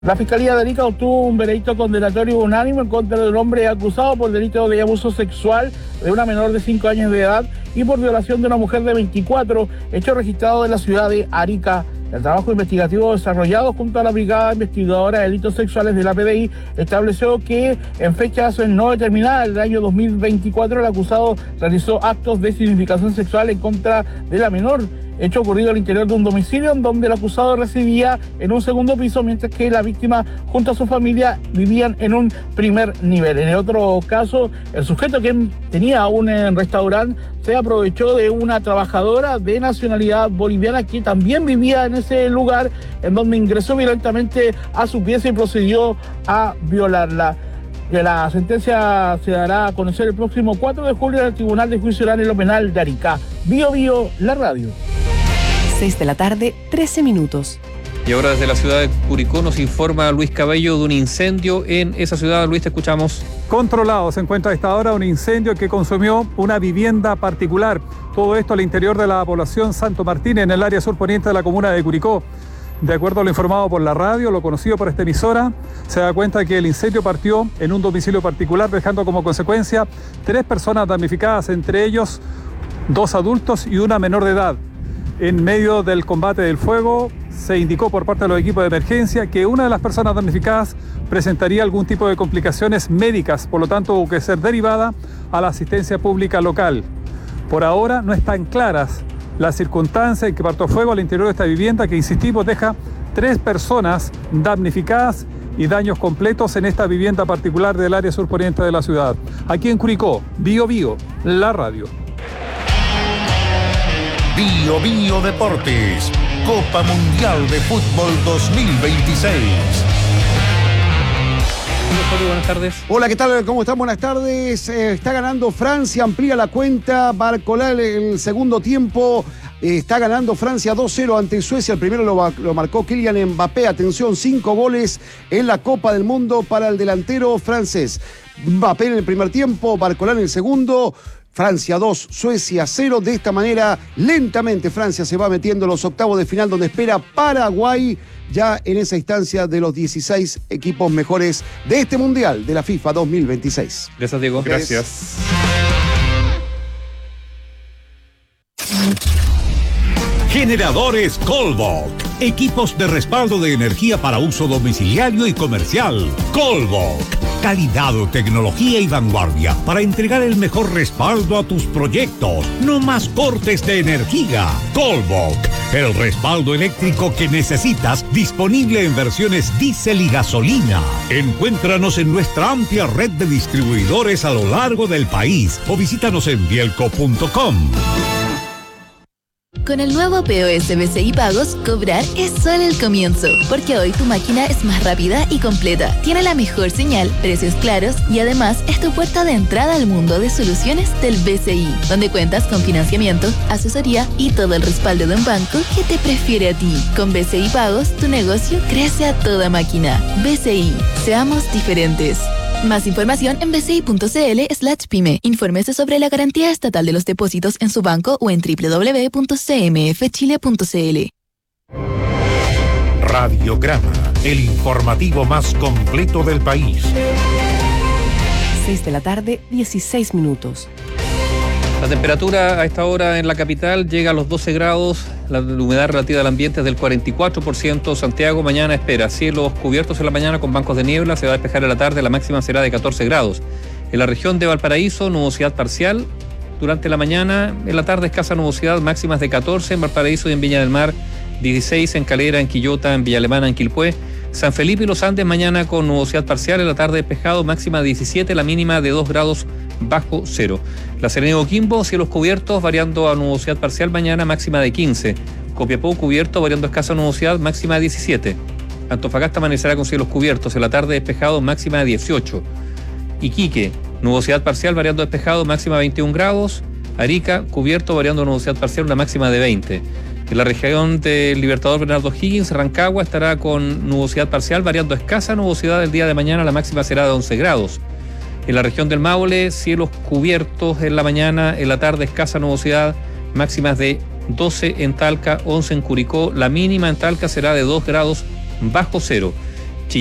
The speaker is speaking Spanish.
La Fiscalía de Arica obtuvo un veredicto condenatorio unánime en contra del hombre acusado por delito de abuso sexual de una menor de 5 años de edad y por violación de una mujer de 24, hecho registrado en la ciudad de Arica. El trabajo investigativo desarrollado junto a la Brigada Investigadora de Delitos Sexuales de la PDI estableció que en fechas no determinadas del año 2024 el acusado realizó actos de significación sexual en contra de la menor, hecho ocurrido al interior de un domicilio en donde el acusado residía en un segundo piso, mientras que la víctima junto a su familia vivían en un primer nivel. En el otro caso, el sujeto, que tenía un restaurante, se aprovechó de una trabajadora de nacionalidad boliviana que también vivía en ese lugar, en donde ingresó violentamente a su pieza y procedió a violarla. La sentencia se dará a conocer el próximo 4 de julio en el Tribunal de Juicio Oral en lo Penal de Arica. Bio Bio, la radio. 6 de la tarde, 13 minutos. Y ahora desde la ciudad de Curicó nos informa Luis Cabello de un incendio en esa ciudad. Luis, te escuchamos. Controlado se encuentra a esta hora un incendio que consumió una vivienda particular. Todo esto al interior de la población Santo Martín, en el área surponiente de la comuna de Curicó. De acuerdo a lo informado por la radio, lo conocido por esta emisora, se da cuenta que el incendio partió en un domicilio particular, dejando como consecuencia 3 personas damnificadas, entre ellos 2 adultos y una menor de edad. En medio del combate del fuego, se indicó por parte de los equipos de emergencia que una de las personas damnificadas presentaría algún tipo de complicaciones médicas, por lo tanto tuvo que ser derivada a la asistencia pública local. Por ahora no están claras las circunstancias en que partió fuego al interior de esta vivienda, que, insistimos, deja 3 personas damnificadas y daños completos en esta vivienda particular del área surponiente de la ciudad. Aquí en Curicó, Bio Bio, la radio. Bio Bio Deportes, Copa Mundial de Fútbol 2026. Buenas tardes. Hola, ¿qué tal? ¿Cómo están? Buenas tardes. Está ganando Francia, amplía la cuenta. Barcolá, el segundo tiempo. Está ganando Francia 2-0 ante Suecia. El primero lo marcó Kylian Mbappé. Atención, 5 goles en la Copa del Mundo para el delantero francés. Mbappé en el primer tiempo, Barcolá en el segundo. Francia 2, Suecia 0. De esta manera, lentamente Francia se va metiendo en los octavos de final, donde espera Paraguay, ya en esa instancia de los 16 equipos mejores de este Mundial de la FIFA 2026. Gracias, Diego. Gracias. Generadores Colbok. Equipos de respaldo de energía para uso domiciliario y comercial. Colbok. Calidad, tecnología y vanguardia para entregar el mejor respaldo a tus proyectos. No más cortes de energía. Colbok. El respaldo eléctrico que necesitas, disponible en versiones diésel y gasolina. Encuéntranos en nuestra amplia red de distribuidores a lo largo del país o visítanos en bielco.com. Con el nuevo POS BCI Pagos, cobrar es solo el comienzo, porque hoy tu máquina es más rápida y completa, tiene la mejor señal, precios claros y además es tu puerta de entrada al mundo de soluciones del BCI, donde cuentas con financiamiento, asesoría y todo el respaldo de un banco que te prefiere a ti. Con BCI Pagos, tu negocio crece a toda máquina. BCI, seamos diferentes. Más información en bci.cl/pyme. Infórmese sobre la garantía estatal de los depósitos en su banco o en www.cmfchile.cl. Radiograma, el informativo más completo del país. 6 de la tarde, 16 minutos. La temperatura a esta hora en la capital llega a los 12 grados, la humedad relativa del ambiente es del 44%. Santiago mañana espera cielos cubiertos en la mañana con bancos de niebla, se va a despejar en la tarde, la máxima será de 14 grados. En la región de Valparaíso, nubosidad parcial durante la mañana, en la tarde escasa nubosidad, máximas de 14 en Valparaíso y en Viña del Mar, 16 en Calera, en Quillota, en Villa Alemana, en Quilpué. San Felipe y Los Andes mañana con nubosidad parcial, en la tarde despejado, máxima 17, la mínima de 2 grados bajo cero. La Serena y Coquimbo, cielos cubiertos, variando a nubosidad parcial mañana, máxima de 15. Copiapó cubierto, variando a escasa nubosidad, máxima de 17. Antofagasta amanecerá con cielos cubiertos, en la tarde despejado, máxima de 18. Iquique, nubosidad parcial, variando despejado, máxima de 21 grados. Arica, cubierto, variando a nubosidad parcial, una máxima de 20. En la región del Libertador Bernardo Higgins, Rancagua estará con nubosidad parcial, variando a escasa nubosidad el día de mañana, la máxima será de 11 grados. En la región del Maule, cielos cubiertos en la mañana, en la tarde escasa nubosidad, máximas de 12 en Talca, 11 en Curicó, la mínima en Talca será de 2 grados bajo cero.